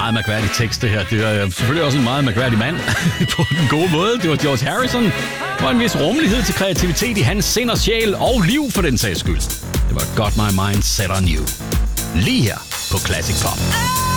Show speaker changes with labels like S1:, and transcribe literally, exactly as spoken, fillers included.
S1: meget mærkværdig tekst, det her. Det er selvfølgelig også en meget mærkværdig mand på den gode måde. Det var George Harrison. Der var en vis rummelighed til kreativitet i hans sind og sjæl og liv for den sags skyld. Det var Got My Mind Set On You. Lige her på Classic Pop.